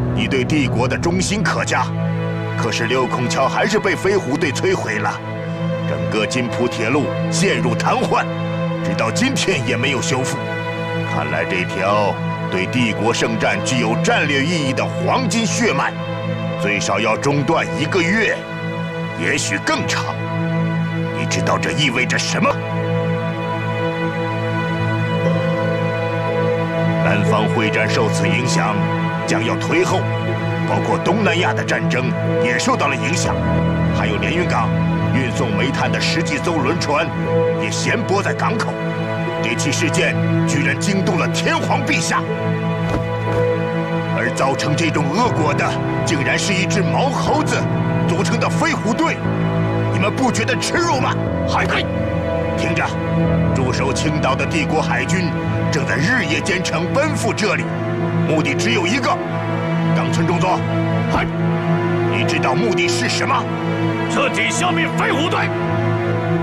你对帝国的忠心可嘉。可是六孔桥还是被飞虎队摧毁了，整个金浦铁路陷入瘫痪，直到今天也没有修复。看来这条对帝国圣战具有战略意义的黄金血脉，最少要中断1个月，也许更长。你知道这意味着什么？南方会战受此影响，将要推后，包括东南亚的战争也受到了影响，还有连云港运送煤炭的10几艘轮船也闲泊在港口。这起事件居然惊动了天皇陛下，而造成这种恶果的，竟然是一只毛猴子组成的飞虎队。你们不觉得耻辱吗？海队，听着，驻守青岛的帝国海军正在日夜兼程奔赴这里，目的只有一个。冈村中佐，嗨，你知道目的是什么？ 彻底消灭飞虎队。